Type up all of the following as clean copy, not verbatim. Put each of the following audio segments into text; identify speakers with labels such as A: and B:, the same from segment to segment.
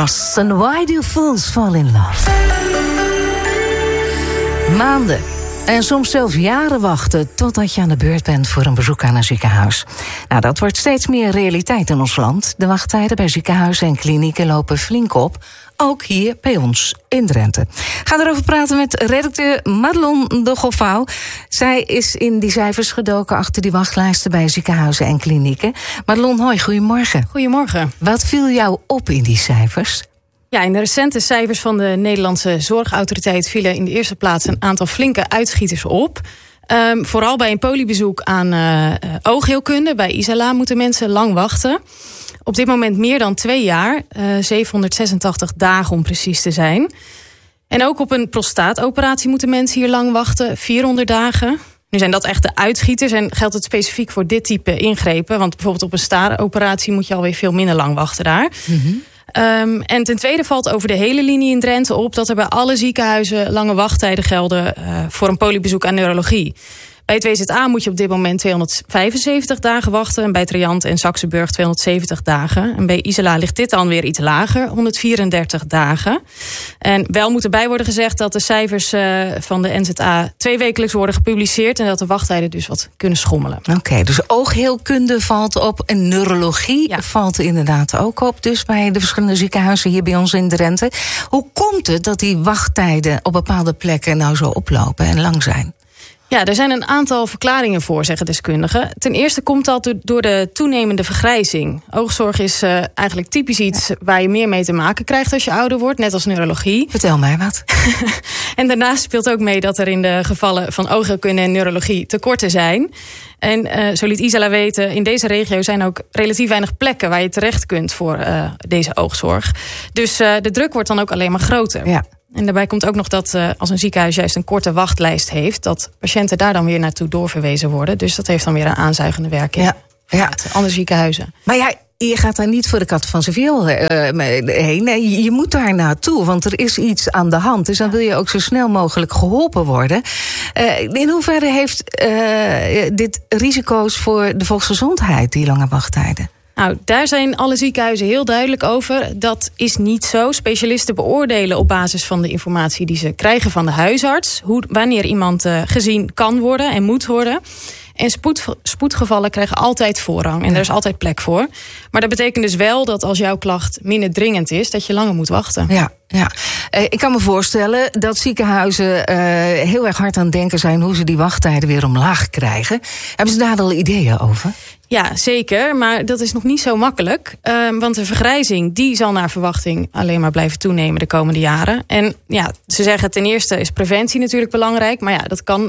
A: was And Why Do Fools Fall in Love. Maanden en soms zelfs jaren wachten totdat je aan de beurt bent voor een bezoek aan een ziekenhuis. Nou, dat wordt steeds meer realiteit in ons land. De wachttijden bij ziekenhuizen en klinieken lopen flink op. Ook hier bij ons in Drenthe. Ik ga erover praten met redacteur Madelon de Goffouw. Zij is in die cijfers gedoken achter die wachtlijsten bij ziekenhuizen en klinieken. Madelon, hoi, goedemorgen.
B: Goedemorgen.
A: Wat viel jou op in die cijfers?
B: Ja, in de recente cijfers van de Nederlandse Zorgautoriteit vielen in de eerste plaats een aantal flinke uitschieters op. Vooral bij een polybezoek aan oogheelkunde, bij Isala, moeten mensen lang wachten. Op dit moment meer dan 2 jaar, 786 dagen om precies te zijn. En ook op een prostaatoperatie moeten mensen hier lang wachten, 400 dagen. Nu zijn dat echt de uitschieters en geldt het specifiek voor dit type ingrepen. Want bijvoorbeeld op een staaroperatie moet je alweer veel minder lang wachten daar. Mm-hmm. En ten tweede valt over de hele linie in Drenthe op dat er bij alle ziekenhuizen lange wachttijden gelden voor een polybezoek aan neurologie. Bij het WZA moet je op dit moment 275 dagen wachten. En bij Triant en Saxenburg 270 dagen. En bij Isala ligt dit dan weer iets lager, 134 dagen. En wel moet erbij worden gezegd dat de cijfers van de NZA 2 wekelijks worden gepubliceerd. En dat de wachttijden dus wat kunnen schommelen.
A: Oké, dus oogheelkunde valt op en neurologie valt inderdaad ook op. Dus bij de verschillende ziekenhuizen hier bij ons in Drenthe. Hoe komt het dat die wachttijden op bepaalde plekken nou zo oplopen en lang zijn?
B: Ja, er zijn een aantal verklaringen voor, zeggen deskundigen. Ten eerste komt dat door de toenemende vergrijzing. Oogzorg is eigenlijk typisch iets waar je meer mee te maken krijgt als je ouder wordt, net als neurologie.
A: Vertel mij wat.
B: En daarnaast speelt ook mee dat er in de gevallen van oogheelkunde en neurologie tekorten zijn. En zo liet Isala weten, in deze regio zijn ook relatief weinig plekken waar je terecht kunt voor deze oogzorg. Dus de druk wordt dan ook alleen maar groter. Ja. En daarbij komt ook nog dat als een ziekenhuis juist een korte wachtlijst heeft, dat patiënten daar dan weer naartoe doorverwezen worden. Dus dat heeft dan weer een aanzuigende werking met andere ziekenhuizen. Maar ja,
A: je gaat daar niet voor de kat van zijn wiel heen. Nee, je moet daar naartoe, want er is iets aan de hand. Dus dan wil je ook zo snel mogelijk geholpen worden. In hoeverre heeft dit risico's voor de volksgezondheid, die lange wachttijden?
B: Nou, daar zijn alle ziekenhuizen heel duidelijk over. Dat is niet zo. Specialisten beoordelen op basis van de informatie die ze krijgen van de huisarts wanneer iemand gezien kan worden en moet worden. En spoedgevallen krijgen altijd voorrang. En er is altijd plek voor. Maar dat betekent dus wel dat als jouw klacht minder dringend is, dat je langer moet wachten.
A: Ja. Ik kan me voorstellen dat ziekenhuizen heel erg hard aan het denken zijn hoe ze die wachttijden weer omlaag krijgen. Hebben ze daar al ideeën over?
B: Ja, zeker. Maar dat is nog niet zo makkelijk. Want de vergrijzing die zal naar verwachting alleen maar blijven toenemen de komende jaren. En ja, ze zeggen ten eerste is preventie natuurlijk belangrijk. Maar ja, dat kan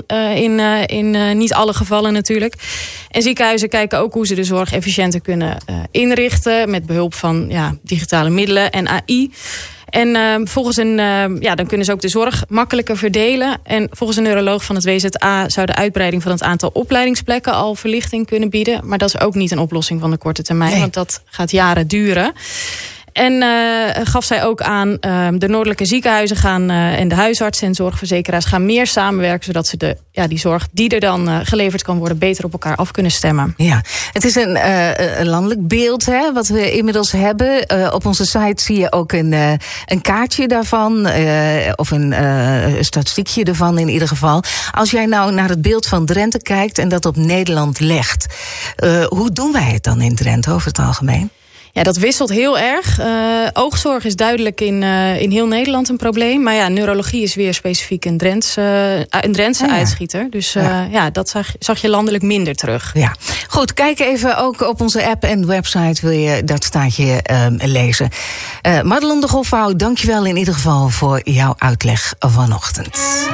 B: in niet alle gevallen natuurlijk. En ziekenhuizen kijken ook hoe ze de zorg efficiënter kunnen inrichten. Met behulp van digitale middelen en AI. En dan kunnen ze ook de zorg makkelijker verdelen. En volgens een neuroloog van het WZA zou de uitbreiding van het aantal opleidingsplekken al verlichting kunnen bieden. Maar dat is ook niet een oplossing van de korte termijn, want dat gaat jaren duren. En gaf zij ook aan, de noordelijke ziekenhuizen gaan en de huisartsen en zorgverzekeraars gaan meer samenwerken, zodat ze die zorg die er dan geleverd kan worden beter op elkaar af kunnen stemmen. Ja,
A: het is een landelijk beeld wat we inmiddels hebben. Op onze site zie je ook een kaartje daarvan, of een statistiekje ervan in ieder geval. Als jij nou naar het beeld van Drenthe kijkt en dat op Nederland legt, hoe doen wij het dan in Drenthe over het algemeen?
B: Ja, dat wisselt heel erg. Oogzorg is duidelijk in heel Nederland een probleem. Maar ja, neurologie is weer specifiek een Drentse uitschieter. Dus dat zag je landelijk minder terug.
A: Ja, goed. Kijk even ook op onze app en website wil je dat staatje lezen. Madelon de Goffouw, dankjewel in ieder geval voor jouw uitleg vanochtend.